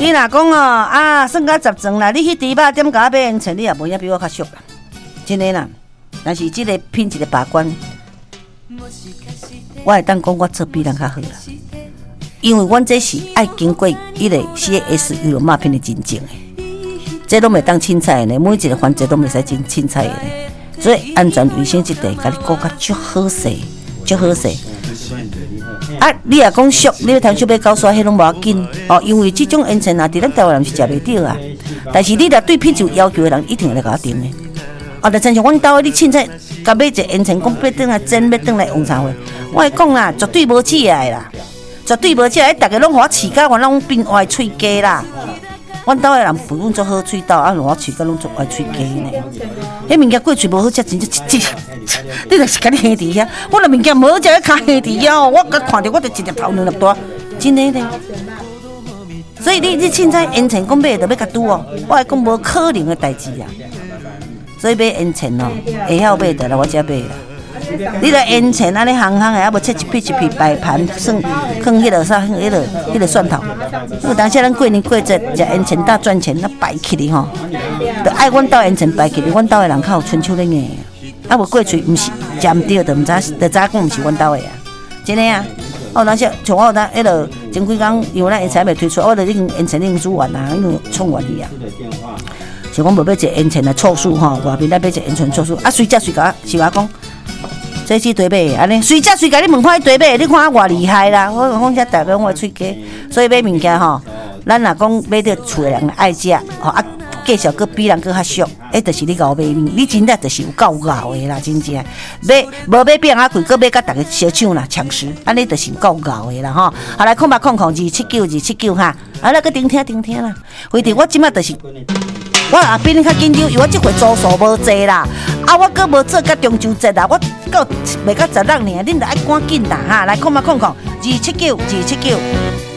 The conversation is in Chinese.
你若讲哦算甲10庄啦，你去猪肉店甲我买烟尘，你也无影比我较俗啦，真的啦。但是这个品质的把关，我会当讲我做比人较好啦，因为阮这是爱经过迄个 CS 鱼肉麻片的认证的，这拢袂当凊彩的，每一个环节都袂使凊彩的，所以安全卫生这块，甲你顾较足好势，足好势。你若讲俗，你要通小买狗刷，迄拢无要紧哦，因为这种烟尘伫咱台湾人是食袂着啊。但是你若对品质有要求的人，一定会来甲我订的。就亲像阮兜你凊彩甲买一个烟尘，讲要转来煎，要转来用啥货，我会讲啦，绝对无起来啦，绝对无起来，大家拢互我饲甲，我拢变歪喙家啦。阮兜的人不论做好喙斗，互我饲甲拢做歪喙家呢。迄物件过去无好食，真正你若是甲你下伫遐，我若物件无好食，较下伫遐我甲看着我就一粒头两粒大，真的呢。所以你凊彩烟尘讲买就要甲拄哦，我会讲无可能的代志啊。所以买烟尘哦，会晓买的啦，我才买啦。你若烟尘安尼行的，还无切一片一片摆盘，算放迄落啥，迄落蒜头。因为当时咱过年过节食烟尘大赚钱，那摆起哩吼，就爱阮兜烟尘摆起哩，阮兜的人较有春秋恁个。啊，无过去毋是食毋对，就毋知讲毋是阮兜的啊，真的啊。当时像我前落前几工，因为咱烟尘未推出，我就已经烟尘已经煮完啦，已经创完去啊。像讲无要一个烟尘的醋素吼，外面咱买一个烟尘醋素，随甲是我讲，这是对买安尼，随甲你问看对买，你看我偌厉害啦！我讲遮代表我喙家，所以买物件吼，咱若讲买到厝的人爱食吼继续搁比人搁较俗，就是你搞买物，你真正就是有够敖的啦，真正买无买比人较贵，搁买甲大家小抢啦，抢食，安尼就是有够敖的啦吼。好来，0800279279哈，来搁听啦，反正我即马就是。我比你较紧张，因为我这回组数无济啦，我搁无做到中秋节啦，我到袂到10人尔，恁着爱赶紧啦哈！来，0800279279。